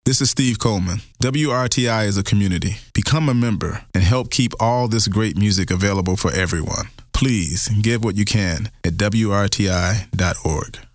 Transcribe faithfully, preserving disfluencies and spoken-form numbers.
This is Steve Coleman. W R T I is a community. Become a member and help keep all this great music available for everyone. Please give what you can at W R T I dot org.